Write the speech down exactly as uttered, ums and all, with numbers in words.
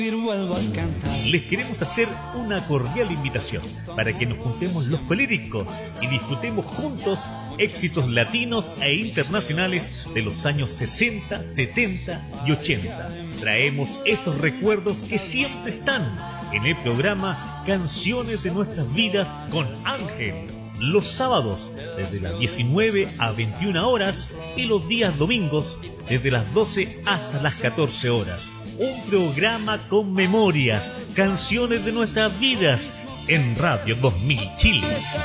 Les queremos hacer una cordial invitación para que nos juntemos los políticos y disfrutemos juntos éxitos latinos e internacionales de los años sesenta, setenta y ochenta. Traemos esos recuerdos que siempre están en el programa Canciones de Nuestras Vidas con Ángel. Los sábados desde las diecinueve a veintiuna horas y los días domingos desde las doce hasta las catorce horas. Un programa con memorias, canciones de nuestras vidas en Radio dos mil Chile.